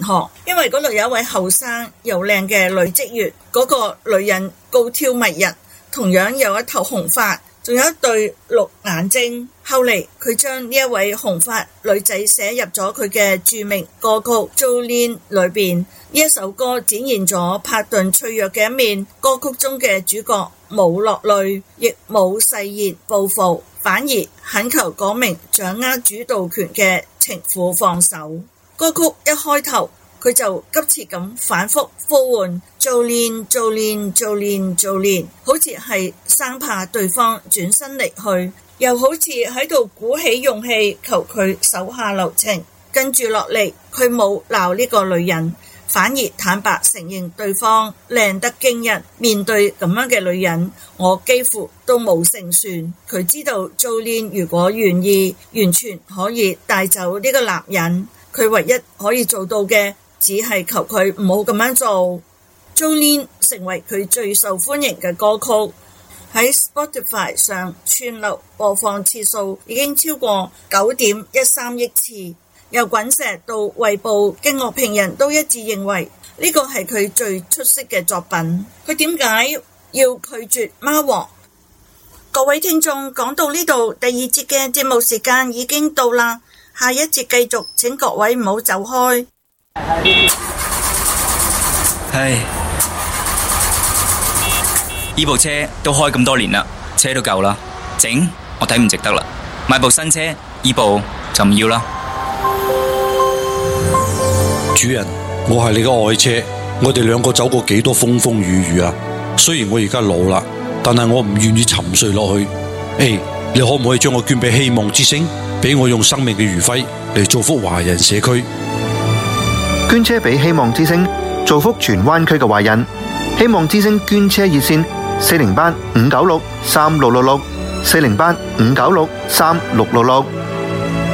學，因為嗰度有一位後生又靚嘅女職員，嗰個女人高挑迷人，同樣有一頭紅髮，仲有一對綠眼睛。後嚟佢將呢一位紅髮女仔寫入咗佢嘅著名歌曲《Jolene》裏邊。呢一首歌展現咗帕頓脆弱嘅一面，歌曲中嘅主角冇落淚，亦冇誓言報復，反而懇求嗰名掌握主導權嘅情婦放手。歌曲一開頭，佢就急切咁反覆呼喚 Jolene Jolene Jolene Jolene， 好似係生怕對方轉身離去，又好似喺度鼓起勇氣求佢手下留情。跟住落嚟，佢冇鬧呢個女人，反而坦白承認對方靚得驚人。面對咁樣嘅女人，我幾乎都冇勝算。佢知道 Jolene 如果願意，完全可以帶走呢個男人。佢唯一可以做到嘅，只係求佢唔好咁樣做。Jolene 成為佢最受歡迎嘅歌曲，喺 Spotify 上串流播放次數已經超過9.13億次。由滾石到衛報嘅樂評人都一致認為呢個係佢最出色嘅作品。佢點解要拒絕貓王？各位聽眾，講到呢度，第二節嘅節目時間已經到啦，下一節繼續，請各位唔好走開。 唉，呢部車都開咁多年啦，車都夠啦，整我睇唔值得啦，買部新車，呢部就唔要啦。 主人，我係你嘅愛車，我哋兩個走過幾多風風雨雨啊！雖然我而家老啦，但係我唔願意沉睡落去。你可唔可以將我捐俾希望之星，俾我用生命嘅餘暉嚟造福華人社區？ 捐車俾希望之星，造福荃灣區嘅華人。希望之星捐車熱線408-596-3666，408-596-3666。